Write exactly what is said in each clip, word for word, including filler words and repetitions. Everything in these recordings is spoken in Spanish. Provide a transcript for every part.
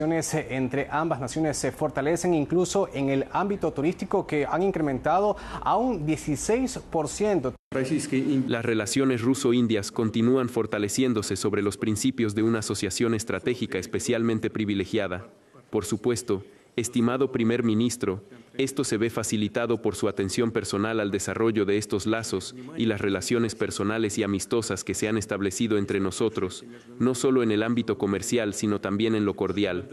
entre ambas naciones se fortalecen incluso en el ámbito turístico, que han incrementado a un dieciséis por ciento. Las relaciones ruso-indias continúan fortaleciéndose sobre los principios de una asociación estratégica especialmente privilegiada. Por supuesto, estimado primer ministro, esto se ve facilitado por su atención personal al desarrollo de estos lazos y las relaciones personales y amistosas que se han establecido entre nosotros, no solo en el ámbito comercial, sino también en lo cordial.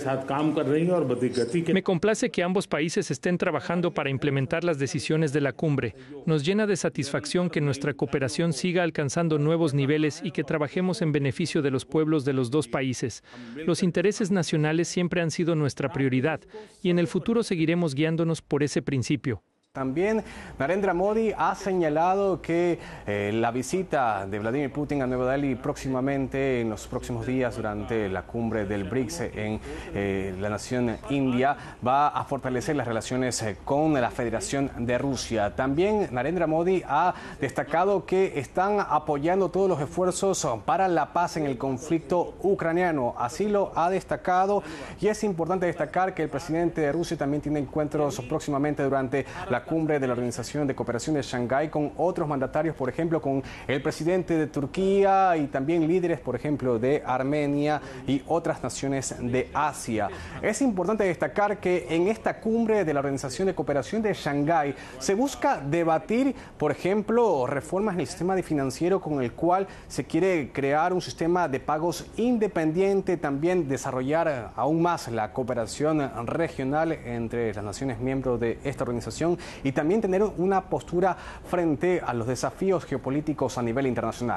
Me complace que ambos países estén trabajando para implementar las decisiones de la cumbre. Nos llena de satisfacción que nuestra cooperación siga alcanzando nuevos niveles y que trabajemos en beneficio de los pueblos de los dos países. Los intereses nacionales siempre han sido nuestra prioridad y en el futuro seguiremos guiándonos por ese principio. También Narendra Modi ha señalado que eh, la visita de Vladimir Putin a Nueva Delhi próximamente, en los próximos días, durante la cumbre del BRICS en eh, la nación India, va a fortalecer las relaciones eh, con la Federación de Rusia. También Narendra Modi ha destacado que están apoyando todos los esfuerzos para la paz en el conflicto ucraniano. Así lo ha destacado, y es importante destacar que el presidente de Rusia también tiene encuentros próximamente durante la cumbre de la Organización de Cooperación de Shanghái con otros mandatarios, por ejemplo, con el presidente de Turquía y también líderes, por ejemplo, de Armenia y otras naciones de Asia. Es importante destacar que en esta cumbre de la Organización de Cooperación de Shanghái se busca debatir, por ejemplo, reformas en el sistema financiero con el cual se quiere crear un sistema de pagos independiente, también desarrollar aún más la cooperación regional entre las naciones miembros de esta organización y también tener una postura frente a los desafíos geopolíticos a nivel internacional.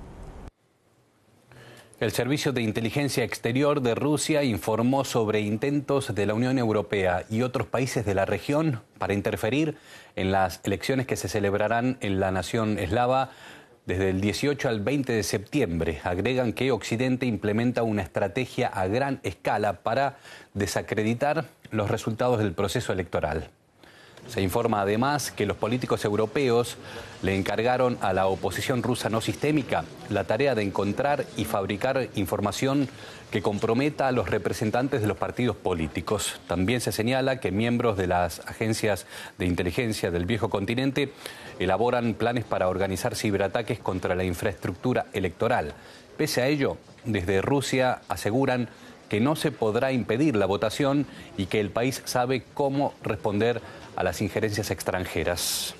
El Servicio de Inteligencia Exterior de Rusia informó sobre intentos de la Unión Europea y otros países de la región para interferir en las elecciones que se celebrarán en la nación eslava desde el dieciocho al veinte de septiembre. Agregan que Occidente implementa una estrategia a gran escala para desacreditar los resultados del proceso electoral. Se informa además que los políticos europeos le encargaron a la oposición rusa no sistémica la tarea de encontrar y fabricar información que comprometa a los representantes de los partidos políticos. También se señala que miembros de las agencias de inteligencia del viejo continente elaboran planes para organizar ciberataques contra la infraestructura electoral. Pese a ello, desde Rusia aseguran que no se podrá impedir la votación y que el país sabe cómo responder a las injerencias extranjeras.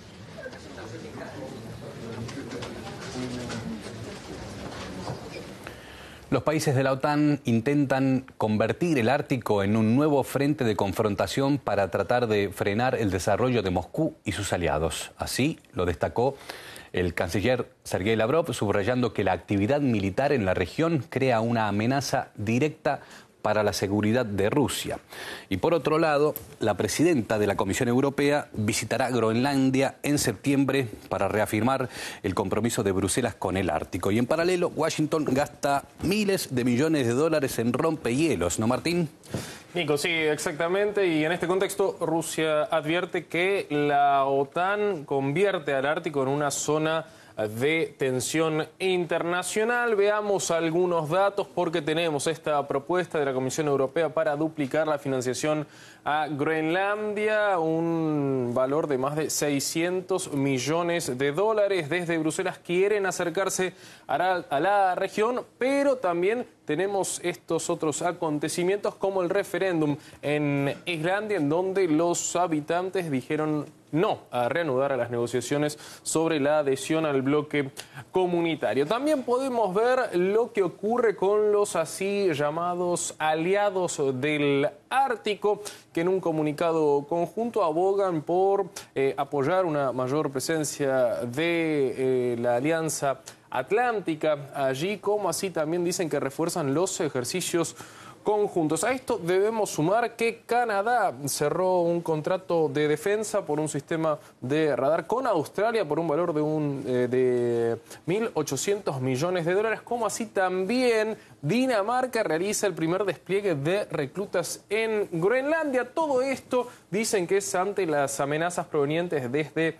Los países de la OTAN intentan convertir el Ártico en un nuevo frente de confrontación para tratar de frenar el desarrollo de Moscú y sus aliados. Así lo destacó el canciller Sergei Lavrov, subrayando que la actividad militar en la región crea una amenaza directa para la seguridad de Rusia. Y por otro lado, la presidenta de la Comisión Europea visitará Groenlandia en septiembre para reafirmar el compromiso de Bruselas con el Ártico. Y en paralelo, Washington gasta miles de millones de dólares en rompehielos, ¿no, Martín? Nico, sí, exactamente. Y en este contexto, Rusia advierte que la OTAN convierte al Ártico en una zona de tensión internacional. Veamos algunos datos, porque tenemos esta propuesta de la Comisión Europea para duplicar la financiación a Groenlandia, un valor de más de seiscientos millones de dólares. Desde Bruselas quieren acercarse a la, a la región, pero también tenemos estos otros acontecimientos como el referéndum en Islandia, en donde los habitantes dijeron no a reanudar las negociaciones sobre la adhesión al bloque comunitario. También podemos ver lo que ocurre con los así llamados aliados del Ártico, que en un comunicado conjunto abogan por eh, apoyar una mayor presencia de eh, la Alianza Atlántica allí, como así también dicen que refuerzan los ejercicios conjuntos. A esto debemos sumar que Canadá cerró un contrato de defensa por un sistema de radar con Australia por un valor de, un, eh, de mil ochocientos millones de dólares, como así también Dinamarca realiza el primer despliegue de reclutas en Groenlandia. Todo esto dicen que es ante las amenazas provenientes desde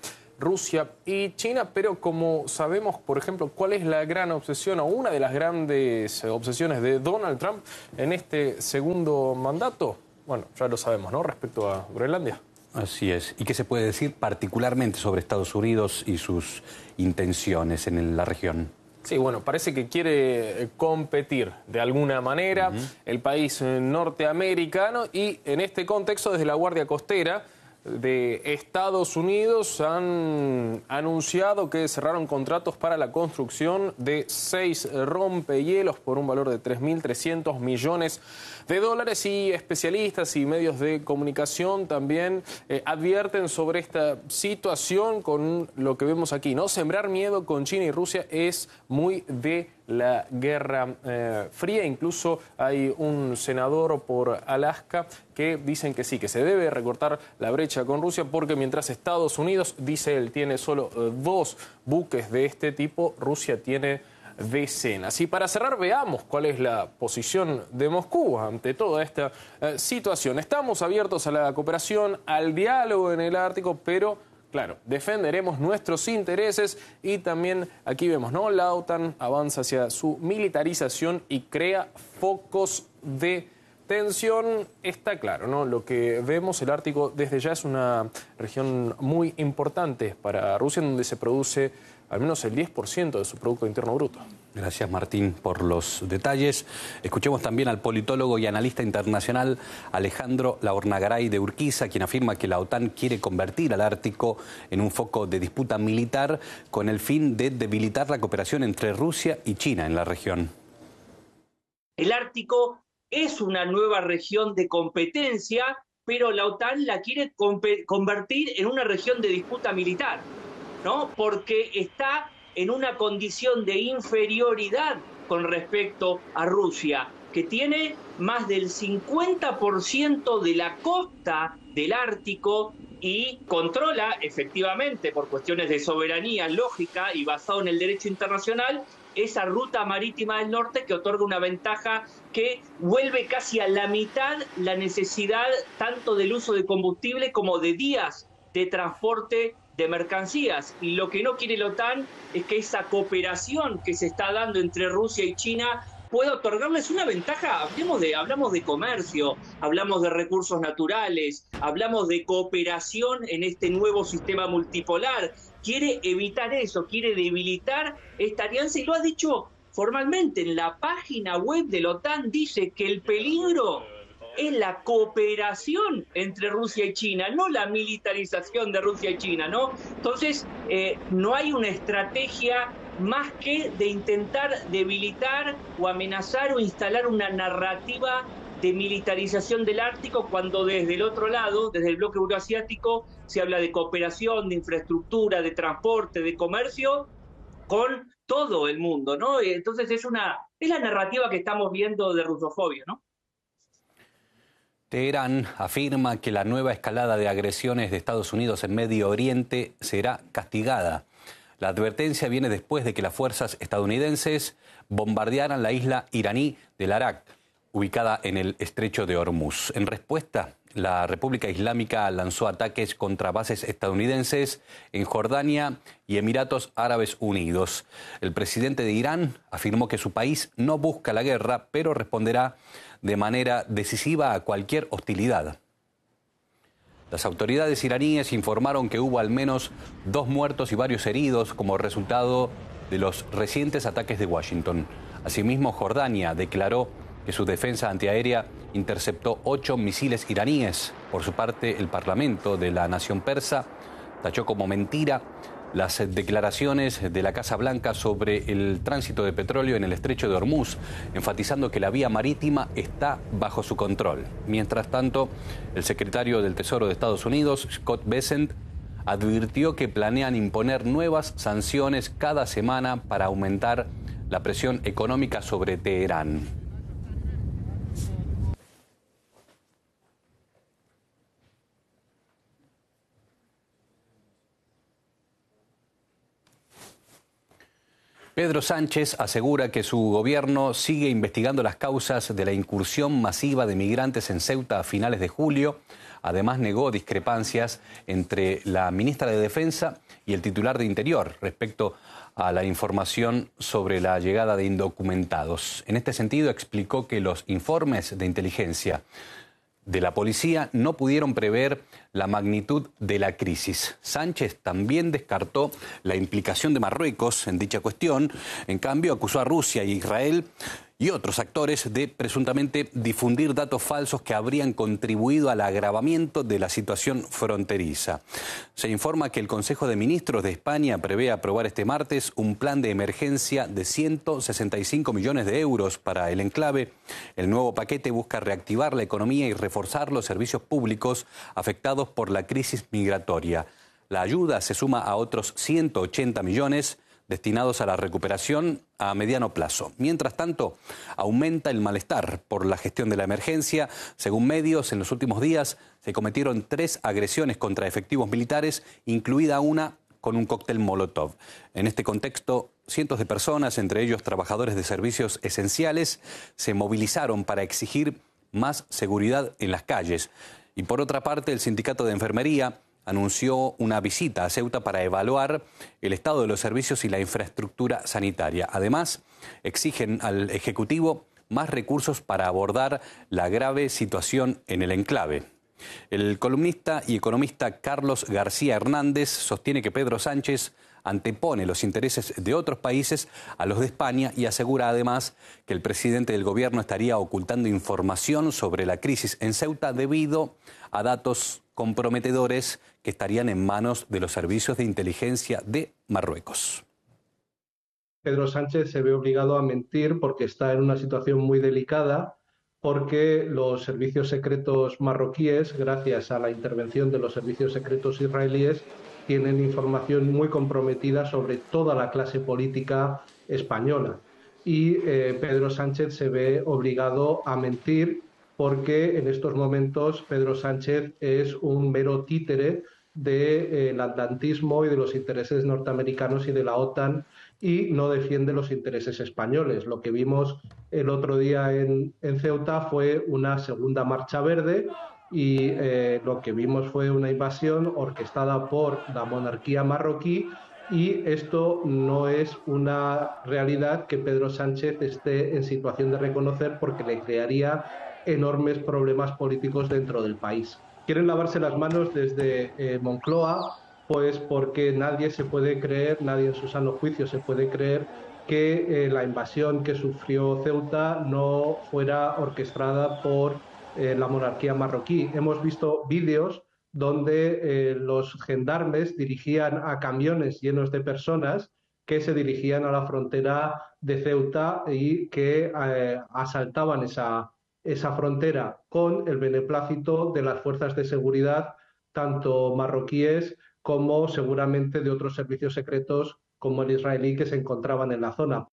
Rusia y China, pero como sabemos, por ejemplo, cuál es la gran obsesión o una de las grandes obsesiones de Donald Trump en este segundo mandato, bueno, ya lo sabemos, ¿no? Respecto a Groenlandia. Así es. ¿Y qué se puede decir particularmente sobre Estados Unidos y sus intenciones en la región? Sí, bueno, parece que quiere competir de alguna manera uh-huh. el país norteamericano y en este contexto desde la Guardia Costera de Estados Unidos han anunciado que cerraron contratos para la construcción de seis rompehielos por un valor de tres mil trescientos millones de dólares y especialistas y medios de comunicación también eh, advierten sobre esta situación con lo que vemos aquí, ¿no? Sembrar miedo con China y Rusia es muy de la Guerra eh, Fría. Incluso hay un senador por Alaska que dicen que sí, que se debe recortar la brecha con Rusia porque mientras Estados Unidos, dice él, tiene solo eh, dos buques de este tipo, Rusia tiene decenas. Y para cerrar, veamos cuál es la posición de Moscú ante toda esta eh, situación. Estamos abiertos a la cooperación, al diálogo en el Ártico, pero claro, defenderemos nuestros intereses y también aquí vemos, ¿no? La OTAN avanza hacia su militarización y crea focos de tensión. Está claro, ¿no? Lo que vemos, el Ártico desde ya es una región muy importante para Rusia, en donde se produce al menos el diez por ciento de su Producto Interno Bruto. Gracias, Martín, por los detalles. Escuchemos también al politólogo y analista internacional Alejandro Laornagaray de Urquiza, quien afirma que la OTAN quiere convertir al Ártico en un foco de disputa militar con el fin de debilitar la cooperación entre Rusia y China en la región. El Ártico es una nueva región de competencia, pero la OTAN la quiere convertir en una región de disputa militar, ¿no? Porque está en una condición de inferioridad con respecto a Rusia, que tiene más del cincuenta por ciento de la costa del Ártico y controla efectivamente, por cuestiones de soberanía lógica y basado en el derecho internacional, esa ruta marítima del norte que otorga una ventaja que vuelve casi a la mitad la necesidad tanto del uso de combustible como de días de transporte de mercancías. Y lo que no quiere la OTAN es que esa cooperación que se está dando entre Rusia y China pueda otorgarles una ventaja. Hablemos de, hablamos de comercio, hablamos de recursos naturales, hablamos de cooperación en este nuevo sistema multipolar. Quiere evitar eso, quiere debilitar esta alianza y lo ha dicho formalmente. En la página web de la OTAN dice que el peligro es la cooperación entre Rusia y China, no la militarización de Rusia y China, ¿no? Entonces, eh, no hay una estrategia más que de intentar debilitar o amenazar o instalar una narrativa de militarización del Ártico, cuando desde el otro lado, desde el bloque euroasiático, se habla de cooperación, de infraestructura, de transporte, de comercio con todo el mundo, ¿no? Entonces es una es la narrativa que estamos viendo de rusofobia, ¿no? Teherán afirma que la nueva escalada de agresiones de Estados Unidos en Medio Oriente será castigada. La advertencia viene después de que las fuerzas estadounidenses bombardearan la isla iraní del Arak, ubicada en el estrecho de Hormuz. En respuesta, la República Islámica lanzó ataques contra bases estadounidenses en Jordania y Emiratos Árabes Unidos. El presidente de Irán afirmó que su país no busca la guerra, pero responderá de manera decisiva a cualquier hostilidad. Las autoridades iraníes informaron que hubo al menos dos muertos y varios heridos como resultado de los recientes ataques de Washington. Asimismo, Jordania declaró que su defensa antiaérea interceptó ocho misiles iraníes. Por su parte, el Parlamento de la nación persa tachó como mentira las declaraciones de la Casa Blanca sobre el tránsito de petróleo en el estrecho de Hormuz, enfatizando que la vía marítima está bajo su control. Mientras tanto, el secretario del Tesoro de Estados Unidos, Scott Bessent, advirtió que planean imponer nuevas sanciones cada semana para aumentar la presión económica sobre Teherán. Pedro Sánchez asegura que su gobierno sigue investigando las causas de la incursión masiva de migrantes en Ceuta a finales de julio. Además, negó discrepancias entre la ministra de Defensa y el titular de Interior respecto a la información sobre la llegada de indocumentados. En este sentido, explicó que los informes de inteligencia de la policía no pudieron prever la magnitud de la crisis. Sánchez también descartó la implicación de Marruecos en dicha cuestión. En cambio, acusó a Rusia y Israel y otros actores de presuntamente difundir datos falsos que habrían contribuido al agravamiento de la situación fronteriza. Se informa que el Consejo de Ministros de España prevé aprobar este martes un plan de emergencia de ciento sesenta y cinco millones de euros para el enclave. El nuevo paquete busca reactivar la economía y reforzar los servicios públicos afectados por la crisis migratoria. La ayuda se suma a otros ciento ochenta millones destinados a la recuperación a mediano plazo. Mientras tanto, aumenta el malestar por la gestión de la emergencia. Según medios, en los últimos días se cometieron tres agresiones contra efectivos militares, incluida una con un cóctel Molotov. En este contexto, cientos de personas, entre ellos trabajadores de servicios esenciales, se movilizaron para exigir más seguridad en las calles. Y por otra parte, el sindicato de enfermería anunció una visita a Ceuta para evaluar el estado de los servicios y la infraestructura sanitaria. Además, exigen al Ejecutivo más recursos para abordar la grave situación en el enclave. El columnista y economista Carlos García Hernández sostiene que Pedro Sánchez antepone los intereses de otros países a los de España y asegura además que el presidente del gobierno estaría ocultando información sobre la crisis en Ceuta debido a datos comprometedores que estarían en manos de los servicios de inteligencia de Marruecos. Pedro Sánchez se ve obligado a mentir porque está en una situación muy delicada, porque los servicios secretos marroquíes, gracias a la intervención de los servicios secretos israelíes, tienen información muy comprometida sobre toda la clase política española. Y eh, Pedro Sánchez se ve obligado a mentir porque en estos momentos Pedro Sánchez es un mero títere del atlantismo y de los intereses norteamericanos y de la OTAN y no defiende los intereses españoles. Lo que vimos el otro día en, en Ceuta fue una segunda marcha verde y eh, lo que vimos fue una invasión orquestada por la monarquía marroquí y esto no es una realidad que Pedro Sánchez esté en situación de reconocer porque le crearía enormes problemas políticos dentro del país. Quieren lavarse las manos desde eh, Moncloa, pues porque nadie se puede creer, nadie en su sano juicio se puede creer que eh, la invasión que sufrió Ceuta no fuera orquestada por eh, la monarquía marroquí. Hemos visto vídeos donde eh, los gendarmes dirigían a camiones llenos de personas que se dirigían a la frontera de Ceuta y que eh, asaltaban esa esa frontera con el beneplácito de las fuerzas de seguridad, tanto marroquíes como seguramente de otros servicios secretos como el israelí que se encontraban en la zona.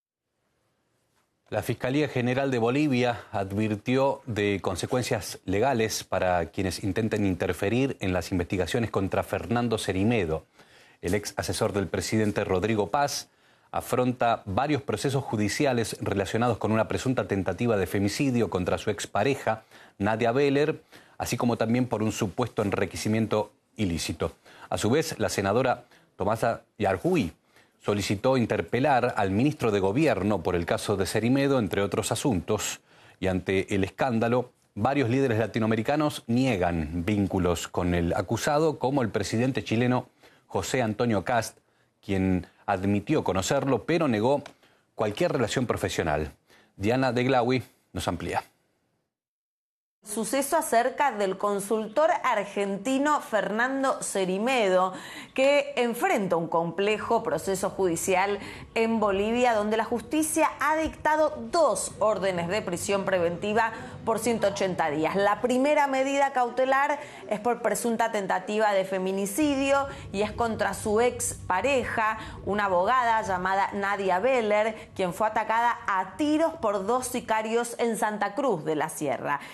La Fiscalía General de Bolivia advirtió de consecuencias legales para quienes intenten interferir en las investigaciones contra Fernando Cerimedo. El ex asesor del presidente Rodrigo Paz afronta varios procesos judiciales relacionados con una presunta tentativa de femicidio contra su expareja, Nadia Beller, así como también por un supuesto enriquecimiento ilícito. A su vez, la senadora Tomasa Yarhui solicitó interpelar al ministro de Gobierno por el caso de Cerimedo, entre otros asuntos, y ante el escándalo, varios líderes latinoamericanos niegan vínculos con el acusado, como el presidente chileno José Antonio Kast, quien admitió conocerlo, pero negó cualquier relación profesional. Diana de Glawi nos amplía. Suceso acerca del consultor argentino Fernando Cerimedo, que enfrenta un complejo proceso judicial en Bolivia, donde la justicia ha dictado dos órdenes de prisión preventiva por ciento ochenta días. La primera medida cautelar es por presunta tentativa de feminicidio y es contra su ex pareja, una abogada llamada Nadia Beller, quien fue atacada a tiros por dos sicarios en Santa Cruz de la Sierra. En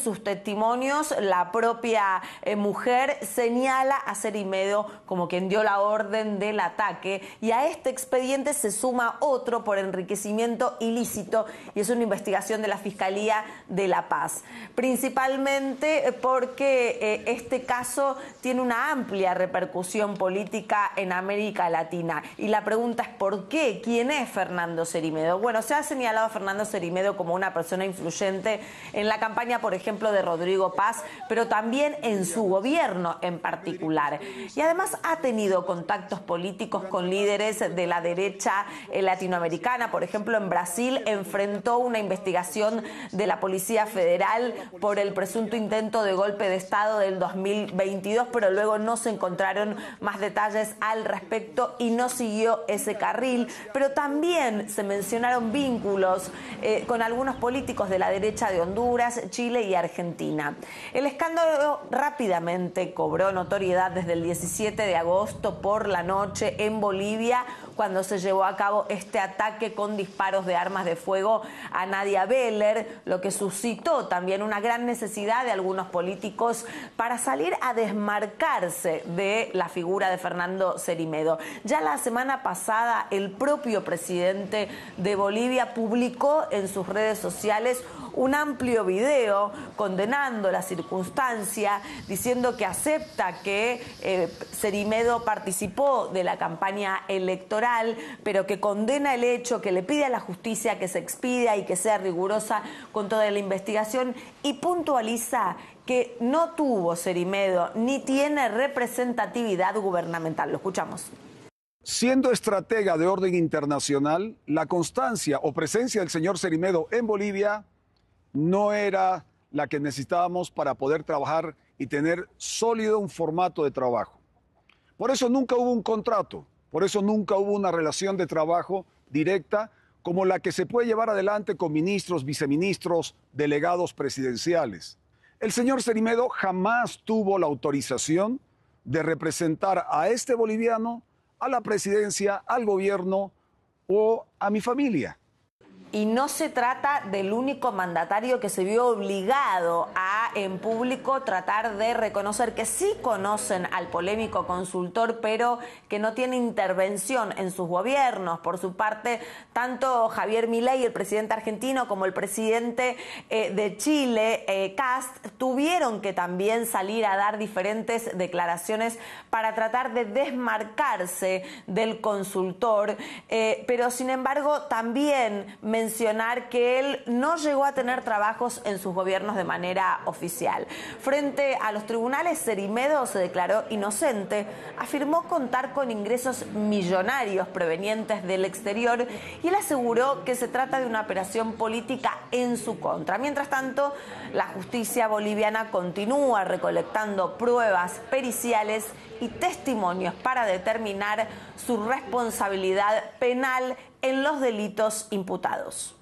sus testimonios, la propia eh, mujer señala a Cerimedo como quien dio la orden del ataque, y a este expediente se suma otro por enriquecimiento ilícito, y es una investigación de la Fiscalía de La Paz. Principalmente porque eh, este caso tiene una amplia repercusión política en América Latina. Y la pregunta es ¿por qué? ¿Quién es Fernando Cerimedo? Bueno, se ha señalado a Fernando Cerimedo como una persona influyente en la campaña, por ejemplo, de Rodrigo Paz, pero también en su gobierno en particular. Y además ha tenido contactos políticos con líderes de la derecha latinoamericana. Por ejemplo, en Brasil enfrentó una investigación de la Policía Federal por el presunto intento de golpe de Estado del dos mil veintidós, pero luego no se encontraron más detalles al respecto y no siguió ese carril. Pero también se mencionaron vínculos eh, con algunos políticos de la derecha de Honduras, Chile y Argentina. El escándalo rápidamente cobró notoriedad desde el diecisiete de agosto por la noche en Bolivia, cuando se llevó a cabo este ataque con disparos de armas de fuego a Nadia Beller, lo que suscitó también una gran necesidad de algunos políticos para salir a desmarcarse de la figura de Fernando Cerimedo. Ya la semana pasada, el propio presidente de Bolivia publicó en sus redes sociales un amplio video condenando la circunstancia, diciendo que acepta que eh, Cerimedo participó de la campaña electoral, pero que condena el hecho, que le pide a la justicia que se expida y que sea rigurosa con toda la investigación, y puntualiza que no tuvo Cerimedo ni tiene representatividad gubernamental. Lo escuchamos. Siendo estratega de orden internacional, la constancia o presencia del señor Cerimedo en Bolivia no era la que necesitábamos para poder trabajar y tener sólido un formato de trabajo. Por eso nunca hubo un contrato, por eso nunca hubo una relación de trabajo directa como la que se puede llevar adelante con ministros, viceministros, delegados presidenciales. El señor Cerimedo jamás tuvo la autorización de representar a este boliviano, a la presidencia, al gobierno o a mi familia. Y no se trata del único mandatario que se vio obligado a, en público, tratar de reconocer que sí conocen al polémico consultor, pero que no tiene intervención en sus gobiernos. Por su parte, tanto Javier Milei, el presidente argentino, como el presidente eh, de Chile, eh, Kast, tuvieron que también salir a dar diferentes declaraciones para tratar de desmarcarse del consultor, eh, pero sin embargo también me mencionar que él no llegó a tener trabajos en sus gobiernos de manera oficial. Frente a los tribunales, Cerimedo se declaró inocente, afirmó contar con ingresos millonarios provenientes del exterior y él aseguró que se trata de una operación política en su contra. Mientras tanto, la justicia boliviana continúa recolectando pruebas periciales y testimonios para determinar su responsabilidad penal en los delitos imputados.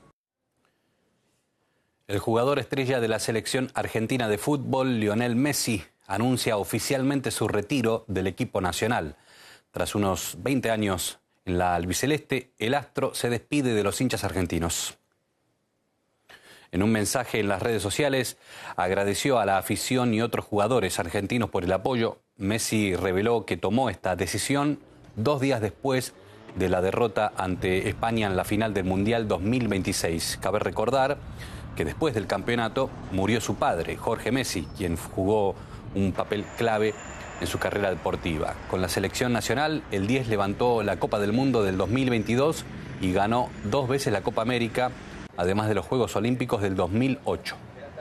El jugador estrella de la selección argentina de fútbol, Lionel Messi, anuncia oficialmente su retiro del equipo nacional. Tras unos veinte años en la albiceleste, el astro se despide de los hinchas argentinos. En un mensaje en las redes sociales, agradeció a la afición y otros jugadores argentinos por el apoyo. Messi reveló que tomó esta decisión dos días después de la derrota ante España en la final del Mundial dos mil veintiséis. Cabe recordar que después del campeonato murió su padre, Jorge Messi, quien jugó un papel clave en su carrera deportiva. Con la selección nacional, el diez levantó la Copa del Mundo del dos mil veintidós y ganó dos veces la Copa América, además de los Juegos Olímpicos del dos mil ocho.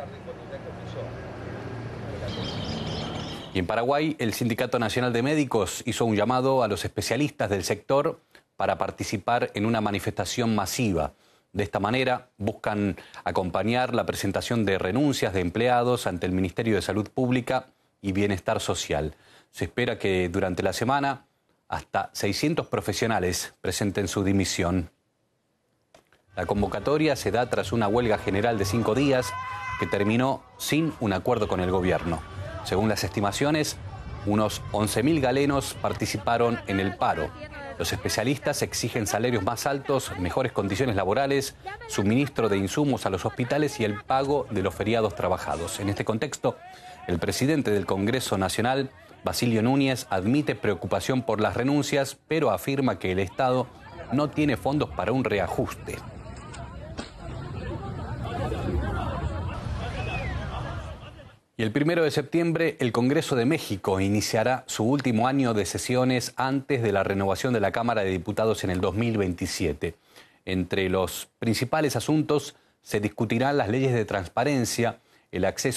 Y en Paraguay, el Sindicato Nacional de Médicos hizo un llamado a los especialistas del sector para participar en una manifestación masiva. De esta manera, buscan acompañar la presentación de renuncias de empleados ante el Ministerio de Salud Pública y Bienestar Social. Se espera que durante la semana hasta seiscientos profesionales presenten su dimisión. La convocatoria se da tras una huelga general de cinco días que terminó sin un acuerdo con el gobierno. Según las estimaciones, Unos once mil galenos participaron en el paro. Los especialistas exigen salarios más altos, mejores condiciones laborales, suministro de insumos a los hospitales y el pago de los feriados trabajados. En este contexto, el presidente del Congreso Nacional, Basilio Núñez, admite preocupación por las renuncias, pero afirma que el Estado no tiene fondos para un reajuste. Y el primero de septiembre, el Congreso de México iniciará su último año de sesiones antes de la renovación de la Cámara de Diputados en el dos mil veintisiete. Entre los principales asuntos se discutirán las leyes de transparencia, el acceso